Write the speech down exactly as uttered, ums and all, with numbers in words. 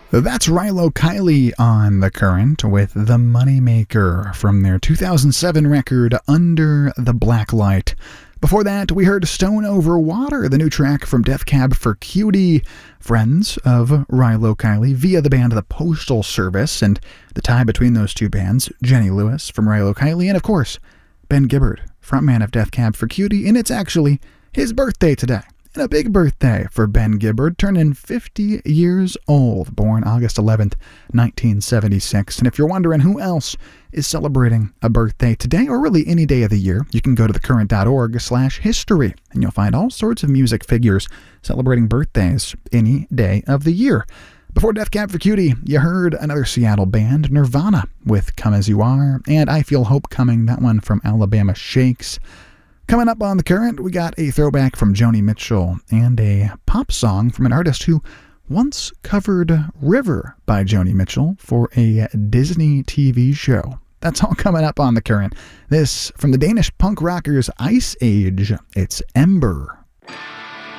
That's Rilo Kiley on The Current with The Moneymaker from their two thousand seven record Under the Black Light. Before that, we heard Stone Over Water, the new track from Death Cab for Cutie, friends of Rilo Kiley via the band The Postal Service, and the tie between those two bands, Jenny Lewis from Rilo Kiley, and of course, Ben Gibbard, frontman of Death Cab for Cutie, and it's actually his birthday today. And a big birthday for Ben Gibbard, turning fifty years old, born August eleventh, nineteen seventy-six. And if you're wondering who else is celebrating a birthday today, or really any day of the year, you can go to thecurrent.org slash history, and you'll find all sorts of music figures celebrating birthdays any day of the year. Before Death Cab for Cutie, you heard another Seattle band, Nirvana, with Come As You Are, and I Feel Hope Coming, that one from Alabama Shakes. Coming up on The Current, we got a throwback from Joni Mitchell and a pop song from an artist who once covered River by Joni Mitchell for a Disney T V show. That's all coming up on The Current. This from the Danish punk rockers Ice Age. It's Ember.